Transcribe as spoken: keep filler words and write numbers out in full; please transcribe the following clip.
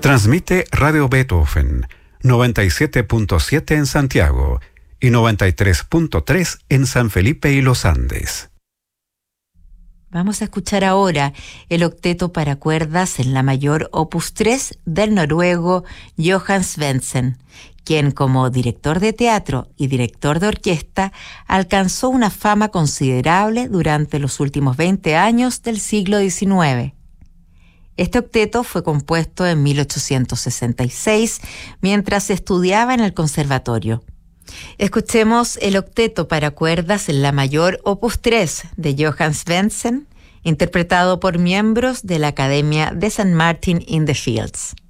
Transmite Radio Beethoven, noventa y siete punto siete en Santiago y noventa y tres punto tres en San Felipe y Los Andes. Vamos a escuchar ahora el octeto para cuerdas en la mayor opus tres del noruego Johan Svendsen, quien como director de teatro y director de orquesta alcanzó una fama considerable durante los últimos veinte años del siglo diecinueve. Este octeto fue compuesto en mil ochocientos sesenta y seis mientras estudiaba en el conservatorio. Escuchemos el octeto para cuerdas en la mayor opus tres de Johan Svendsen, interpretado por miembros de la Academia de Saint Martin in the Fields.